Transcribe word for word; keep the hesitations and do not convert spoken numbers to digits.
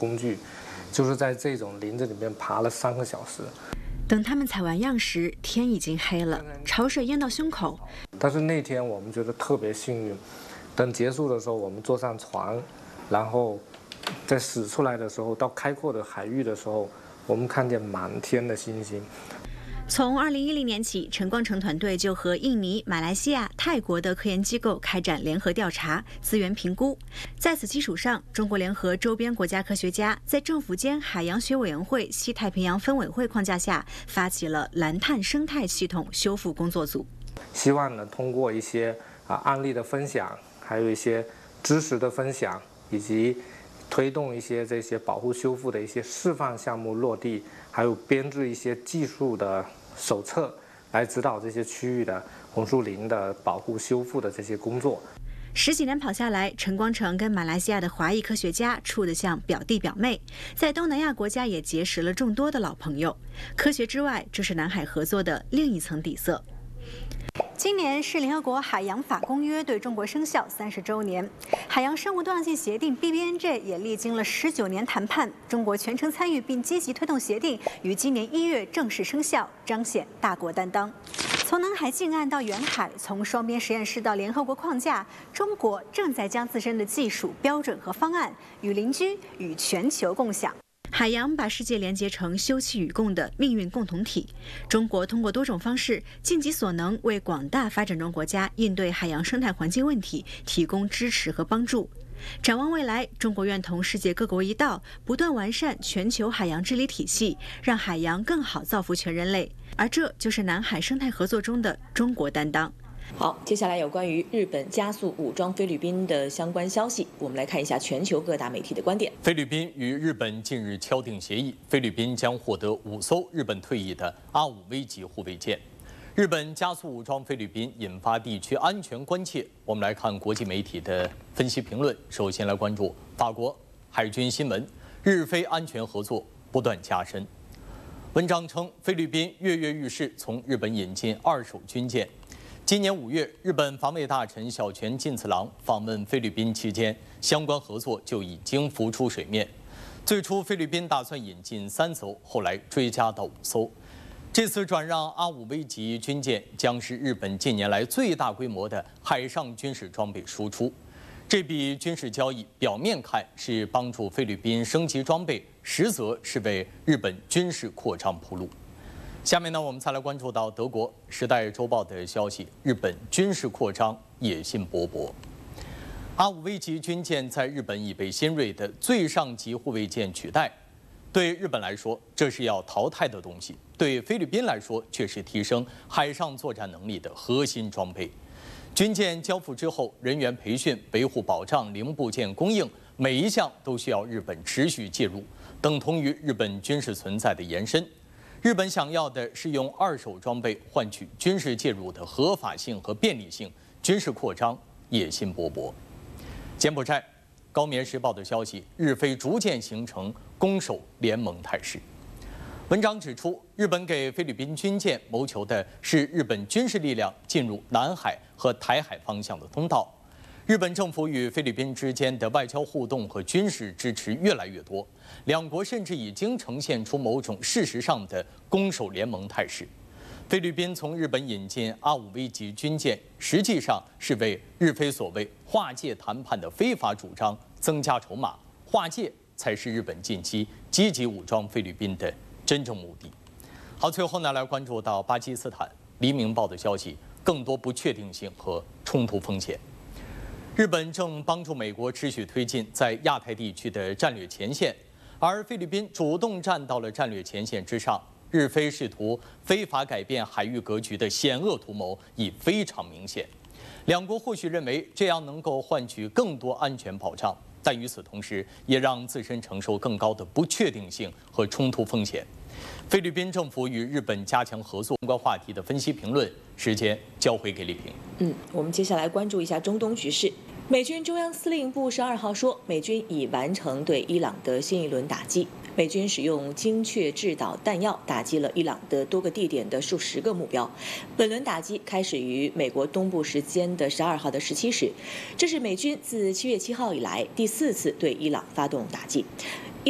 工具，就是在这种林子里面爬了三个小时。 等他们采完样时，天已经黑了，潮水淹到胸口。 但是那天我们觉得特别幸运，等结束的时候，我们坐上船，然后在驶出来的时候，到开阔的海域的时候，我们看见满天的星星。 从二零一零年起，陈光诚团队就和印尼、马来西亚、泰国的科研机构开展联合调查、资源评估。在此基础上，中国联合周边国家科学家在政府间海洋学委员会西太平洋分委会框架下，发起了蓝碳生态系统修复工作组。 希望呢，通过一些啊案例的分享，还有一些知识的分享，以及推动一些这些保护修复的一些示范项目落地，还有编制一些技术的手册，来指导这些区域的红树林的保护修复的这些工作。 十几年跑下来，陈光诚跟马来西亚的华裔科学家处得像表弟表妹，在东南亚国家也结识了众多的老朋友。科学之外，这是南海合作的另一层底色。今年是联合国海洋法公约对中国生效三十周年，海洋生物多样性协定 B B N J 也历经了十九年谈判，中国全程参与并积极推动协定，于今年一月正式生效，彰显大国担当。从南海近岸到远海，从双边实验室到联合国框架，中国正在将自身的技术标准和方案与邻居、与全球共享。海洋把世界连接成休戚与共的命运共同体。中国通过多种方式，尽己所能为广大发展中国家应对海洋生态环境问题提供支持和帮助。展望未来，中国愿同世界各国一道，不断完善全球海洋治理体系，让海洋更好造福全人类。而这就是南海生态合作中的中国担当。 好，接下来有关于日本加速武装菲律宾的相关消息，我们来看一下全球各大媒体的观点。 菲律宾与日本近日敲定协议，菲律宾将获得五艘日本退役的阿五 V 级护卫舰。日本加速武装菲律宾，引发地区安全关切。我们来看国际媒体的分析评论。首先来关注法国海军新闻：日菲安全合作不断加深。文章称，菲律宾跃跃欲试，从日本引进二手军舰。今年五月，日本防卫大臣小泉进次郎访问菲律宾期间，相关合作就已经浮出水面。最初，菲律宾打算引进三艘，后来追加到五艘。这次转让阿五 V 级军舰将是日本近年来最大规模的海上军事装备输出。这笔军事交易表面看是帮助菲律宾升级装备，实则是为日本军事扩张铺路。下面呢，我们再来关注到德国《时代周报》的消息：日本军事扩张野心勃勃。阿五 V 级军舰在日本已被新锐的最上级护卫舰取代。对日本来说，这是要淘汰的东西；对菲律宾来说，却是提升海上作战能力的核心装备。军舰交付之后，人员培训、维护保障、零部件供应，每一项都需要日本持续介入，等同于日本军事存在的延伸。日本想要的是用二手装备换取军事介入的合法性和便利性，军事扩张野心勃勃。柬埔寨《高棉时报》的消息，日菲逐渐形成攻守联盟态势。文章指出，日本给菲律宾军舰谋求的是日本军事力量进入南海和台海方向的通道。日本政府与菲律宾之间的外交互动和军事支持越来越多，两国甚至已经呈现出某种事实上的攻守联盟态势。菲律宾从日本引进阿五 V 级军舰，实际上是为日菲所谓划界谈判的非法主张增加筹码，划界才是日本近期积极武装菲律宾的真正目的。好，最后呢，来关注到巴基斯坦《黎明报》的消息，更多不确定性和冲突风险。日本正帮助美国持续推进在亚太地区的战略前线，而菲律宾主动站到了战略前线之上。日菲试图非法改变海域格局的险恶图谋已非常明显。两国或许认为这样能够换取更多安全保障，但与此同时，也让自身承受更高的不确定性和冲突风险。菲律宾政府与日本加强合作相关话题的分析评论，时间交回给李平。 嗯，我们接下来关注一下中东局势。美军中央司令部十二号说，美军已完成对伊朗的新一轮打击。美军使用精确制导弹药打击了伊朗的多个地点的数十个目标。本轮打击开始于美国东部时间的十二号的十七时，这是美军自七月七号以来第四次对伊朗发动打击。